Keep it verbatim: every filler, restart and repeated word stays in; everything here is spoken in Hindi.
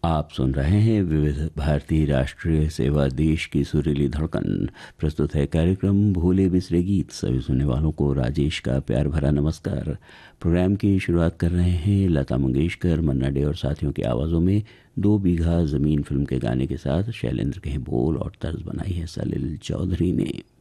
आप सुन रहे हैं विविध भारतीय राष्ट्रीय सेवा, देश की सुरीली धड़कन। प्रस्तुत है कार्यक्रम भूले बिसरे गीत। सभी सुनने वालों को राजेश का प्यार भरा नमस्कार। प्रोग्राम की शुरुआत कर रहे हैं लता मंगेशकर, मन्ना डे और साथियों की आवाज़ों में दो बीघा ज़मीन फिल्म के गाने के साथ। शैलेंद्र के बोल और तर्ज बनाई है सलील चौधरी ने।